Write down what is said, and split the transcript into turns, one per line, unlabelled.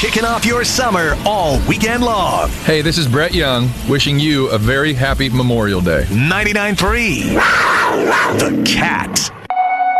kicking off your summer all weekend long.
Hey, this is Brett Young, wishing you a very happy Memorial Day.
99.3 The Cat.